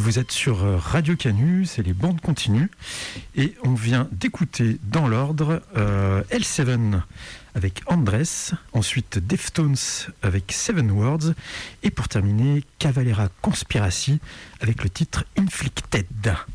Vous êtes sur Radio Canu, c'est les bandes continues. Et on vient d'écouter dans l'ordre L7 avec Andress, ensuite Deftones avec Seven Words, et pour terminer Cavalera Conspiracy avec le titre Inflicted.